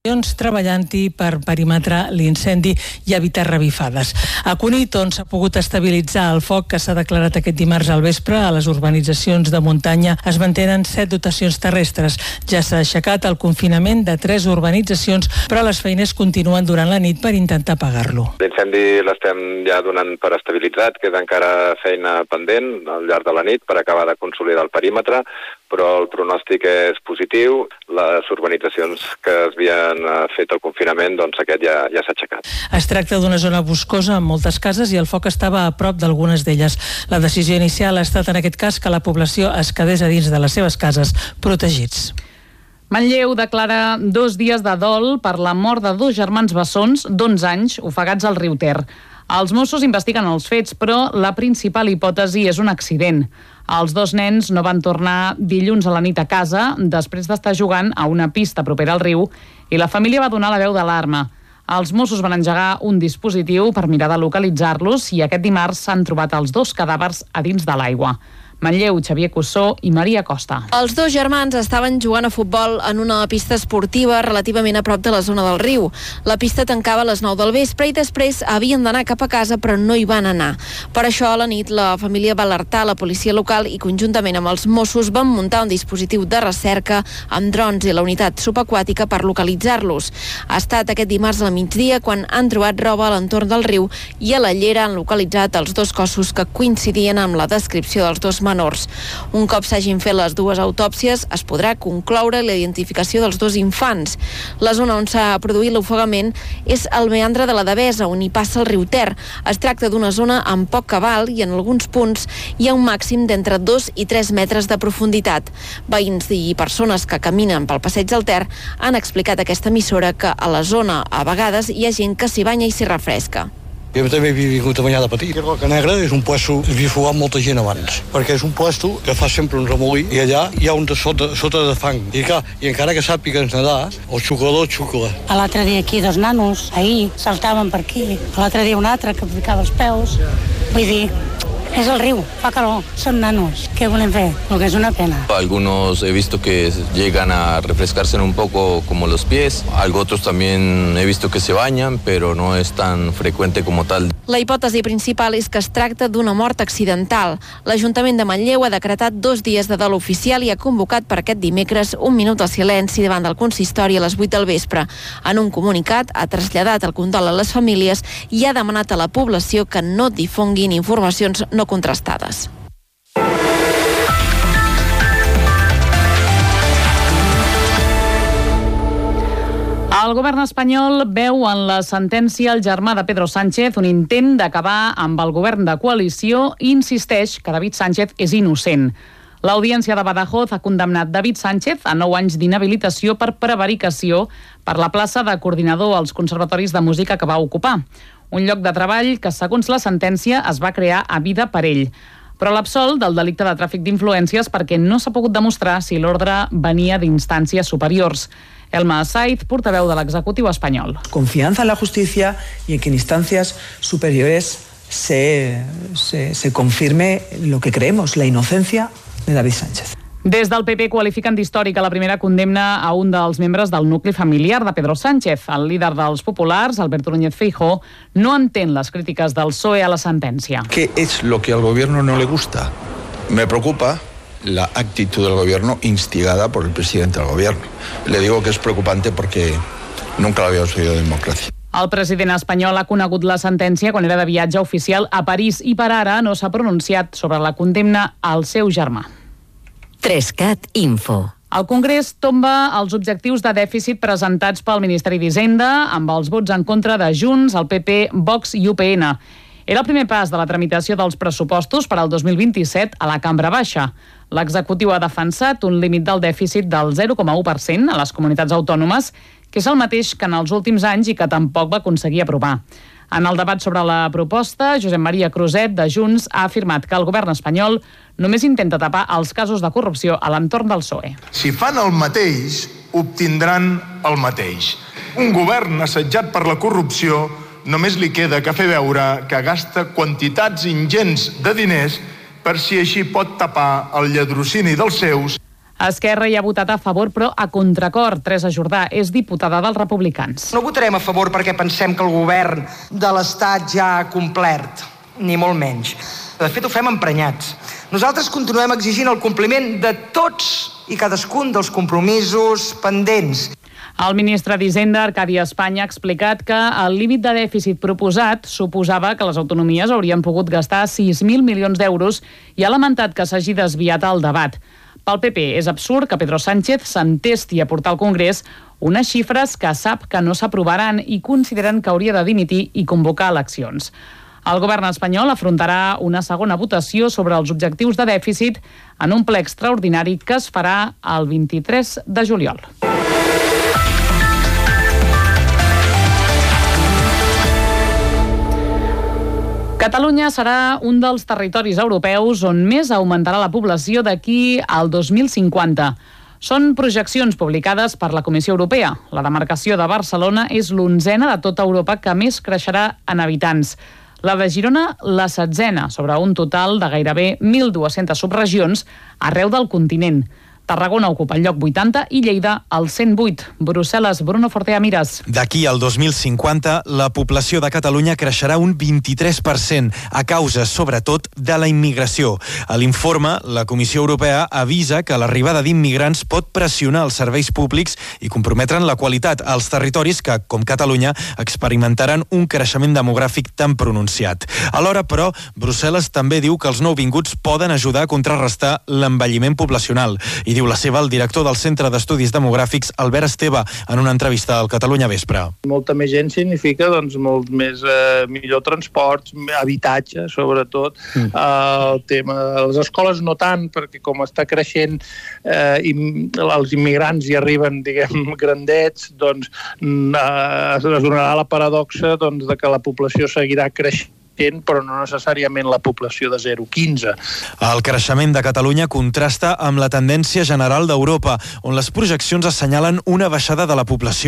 treballant-hi per perimetrar l'incendi i evitar revifades. A Cunit, on s'ha pogut estabilitzar el foc que s'ha declarat aquest dimarts al vespre, a les urbanitzacions de muntanya es mantenen 7 dotacions terrestres. Ja s'ha aixecat el confinament de 3 urbanitzacions, però les feines continuen durant la nit per intentar apagar-lo. L'incendi l'estem ja donant per estabilitzat, queda encara feina pendent al llarg de la nit per acabar de consolidar el perímetre, però el pronòstic és positiu. Les urbanitzacions que havien fet el confinament, doncs aquest ja s'ha aixecat. Es tracta d'una zona boscosa amb moltes cases i el foc estava a prop d'algunes d'elles. La decisió inicial ha estat en aquest cas que la població es quedés a dins de les seves cases protegits. Manlleu declara 2 dies de dol per la mort de 2 germans bessons d'11 anys ofegats al riu Ter. Els Mossos investiguen els fets, però la principal hipòtesi és un accident. Els 2 nens no van tornar dilluns a la nit a casa després d'estar jugant a una pista propera al riu i la família va donar la veu d'alarma. Els Mossos van engegar un dispositiu per mirar de localitzar-los i aquest dimarts s'han trobat els 2 cadàvers a dins de l'aigua. Manlleu, Xavier Cussó i Maria Costa. Els 2 germans estaven jugant a futbol en una pista esportiva relativament a prop de la zona del riu. La pista tancava a les 9 del vespre i després havien d'anar cap a casa, però no hi van anar. Per això, a la nit, la família va alertar la policia local i conjuntament amb els Mossos van muntar un dispositiu de recerca amb drons i la unitat subaquàtica per localitzar-los. Ha estat aquest dimarts al migdia quan han trobat roba a l'entorn del riu i a la llera han localitzat els 2 cossos que coincidien amb la descripció dels 2 menors. Un cop s'hagin fet les 2 autòpsies, es podrà concloure la identificació dels 2 infants. La zona on s'ha produït l'ofegament és el meandre de la Devesa, on hi passa el riu Ter. Es tracta d'una zona amb poc cabal i en alguns punts hi ha un màxim d'entre 2 i 3 metres de profunditat. Veïns i persones que caminen pel passeig del Ter han explicat a aquesta emissora que a la zona a vegades hi ha gent que s'hi banya i s'hi refresca. Jo també havia vingut a banyar de petit. Roca Negra és un puesto que havia fugat molta gent abans, perquè és un puesto que fa sempre un remolí i allà hi ha un de sota de fang. I clar, i encara que sàpigues nedar, el xuclador xucla. L'altre dia aquí 2 nanos, ahir, saltaven per aquí. L'altre dia un altre que ficava els peus. Vull dir, és el riu, fa calor, són nanos. Què volem fer? Lo que és una pena. Algunos he visto que llegan a refrescarse un poco como los pies. Otros también he visto que se bañan, pero no es tan frecuente como tal. La hipòtesi principal és que es tracta d'una mort accidental. L'Ajuntament de Manlleu ha decretat 2 dies de dol oficial i ha convocat per aquest dimecres un minut de silenci davant del consistori a les 8 del vespre. En un comunicat ha traslladat el condol a les famílies i ha demanat a la població que no difonguin informacions no contrastades. El govern espanyol veu en la sentència el germà de Pedro Sánchez un intent d'acabar amb el govern de coalició i insisteix que David Sánchez és innocent. L'Audiència de Badajoz ha condemnat David Sánchez a 9 anys d'inhabilitació per prevaricació per la plaça de coordinador als conservatoris de música que va ocupar. Un lloc de treball que, segons la sentència, es va crear a vida per ell. Però l'absol del delicte de tràfic d'influències perquè no s'ha pogut demostrar si l'ordre venia d'instàncies superiors. Elma Saiz, portaveu de l'executiu espanyol. Confianza en la justicia y en que en instancias superiores se confirme lo que creemos, la inocencia de David Sánchez. Des del PP qualifiquen d'històrica la primera condemna a un dels membres del nucli familiar de Pedro Sánchez. El líder dels populars, Alberto Núñez Feijóo, no entén les crítiques del PSOE a la sentència. ¿Qué es lo que al gobierno no le gusta? Me preocupa la actitud del gobierno instigada por el presidente del gobierno. Le digo que es preocupante porque nunca lo habíamos vivido en democracia. El president espanyol ha conegut la sentència quan era de viatge oficial a París i per ara no s'ha pronunciat sobre la condemna al seu germà. 3CAT Info. El Congrés tomba els objectius de dèficit presentats pel Ministeri d'Hisenda amb els vots en contra de Junts, el PP, Vox i UPN. Era el primer pas de la tramitació dels pressupostos per al 2027 a la Cambra Baixa. L'executiu ha defensat un límit del dèficit del 0,1% a les comunitats autònomes, que és el mateix que en els últims anys i que tampoc va aconseguir aprovar. En el debat sobre la proposta, Josep Maria Cruzet, de Junts, ha afirmat que el govern espanyol només intenta tapar els casos de corrupció a l'entorn del PSOE. Si fan el mateix, obtindran el mateix. Un govern assetjat per la corrupció només li queda que fer veure que gasta quantitats ingents de diners per si així pot tapar el lladrocini dels seus. Esquerra hi ha votat a favor, però a contracor. Teresa Jordà és diputada dels Republicans. No votarem a favor perquè pensem que el govern de l'Estat ja ha complert, ni molt menys. De fet, ho fem emprenyats. Nosaltres continuem exigint el compliment de tots i cadascun dels compromisos pendents. El ministre d'Hisenda, Arcadi Espanya, ha explicat que el límit de dèficit proposat suposava que les autonomies haurien pogut gastar 6.000 milions d'euros i ha lamentat que s'hagi desviat el debat. Pel PP és absurd que Pedro Sánchez s'entesti a portar al Congrés unes xifres que sap que no s'aprovaran i consideren que hauria de dimitir i convocar eleccions. El govern espanyol afrontarà una segona votació sobre els objectius de dèficit en un ple extraordinari que es farà el 23 de juliol. Catalunya serà un dels territoris europeus on més augmentarà la població d'aquí al 2050. Són projeccions publicades per la Comissió Europea. La demarcació de Barcelona és l'11a de tota Europa que més creixerà en habitants. La de Girona, la 7a, sobre un total de gairebé 1.200 subregions arreu del continent. Tarragona ocupa el lloc 80 i Lleida el 108. Brussel·les, Bruno Fortea Mires. D'aquí al 2050, la població de Catalunya creixerà un 23%, a causa, sobretot, de la immigració. A l'informe, la Comissió Europea avisa que l'arribada d'immigrants pot pressionar els serveis públics i comprometre'n la qualitat als territoris que, com Catalunya, experimentaran un creixement demogràfic tan pronunciat. Alhora, però, Brussel·les també diu que els nouvinguts poden ajudar a contrarrestar l'envelliment poblacional. I diu la seva el director del Centre d'Estudis Demogràfics, Albert Esteve, en una entrevista al Catalunya Vespre. Molta més gent significa molt més millor transports, habitatge, sobretot. El tema de les escoles no tant, perquè com està creixent els immigrants hi arriben, diguem, grandets, doncs es donarà la paradoxa de que la població seguirà creixent, però no necessàriament la població de 0,15. El creixement de Catalunya contrasta amb la tendència general d'Europa, on les projeccions assenyalen una baixada de la població